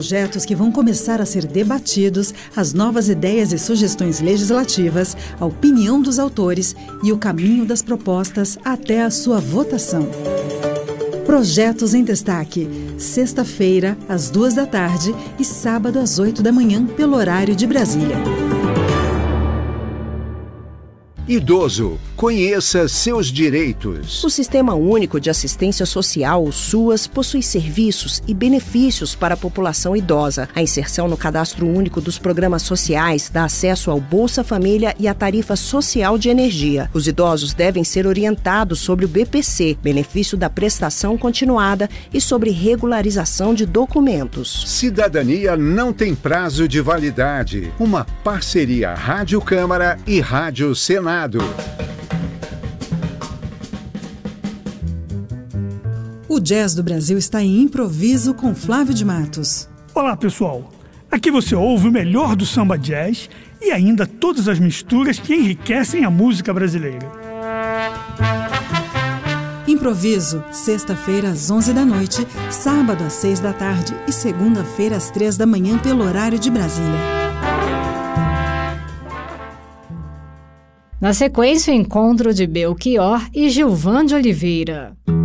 projetos que vão começar a ser debatidos, as novas ideias e sugestões legislativas, a opinião dos autores e o caminho das propostas até a sua votação. Projetos em Destaque, sexta-feira, às 14h e sábado, às 8h, pelo horário de Brasília. Idoso, conheça seus direitos. O Sistema Único de Assistência Social, o SUAS, possui serviços e benefícios para a população idosa. A inserção no Cadastro Único dos Programas Sociais dá acesso ao Bolsa Família e à Tarifa Social de Energia. Os idosos devem ser orientados sobre o BPC, benefício da prestação continuada, e sobre regularização de documentos. Cidadania não tem prazo de validade. Uma parceria Rádio Câmara e Rádio Senado. O Jazz do Brasil está em improviso com Flávio de Matos. Olá, pessoal. Aqui você ouve o melhor do samba jazz e ainda todas as misturas que enriquecem a música brasileira. Improviso, sexta-feira às 11h, sábado às 6h e segunda-feira às 3h pelo horário de Brasília. Na sequência, o encontro de Belchior e Gilvan de Oliveira.